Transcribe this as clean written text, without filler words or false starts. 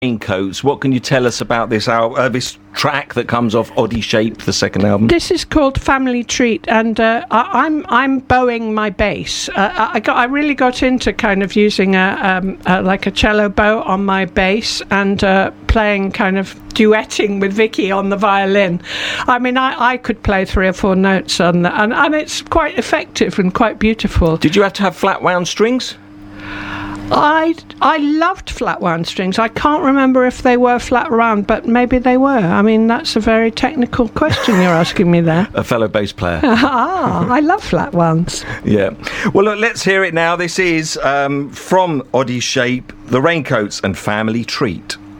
Raincoats. What can you tell us about this this track that comes off Oddie Shape, the second album? This is called Family Treat, and I'm bowing my bass. I really got into kind of using like a cello bow on my bass and playing kind of duetting with Vicky on the violin. I mean, I could play 3 or 4 notes on that, and it's quite effective and quite beautiful. Did you have to have flat wound strings? I loved flat wound strings. I can't remember if they were flat wound, but maybe they were. I mean, that's a very technical question you're asking me there. A fellow bass player. I love flat wounds. Yeah. Well, look, let's hear it now. This is from Oddie Shape, The Raincoats and Family Treat.